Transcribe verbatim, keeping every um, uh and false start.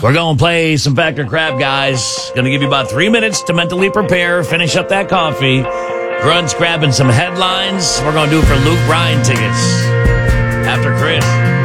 We're going to play some Factor Crap, guys. Going to give you about three minutes to mentally prepare, finish up that coffee. Grunt's grabbing some headlines. We're going to do it for Luke Bryan tickets. After Chris.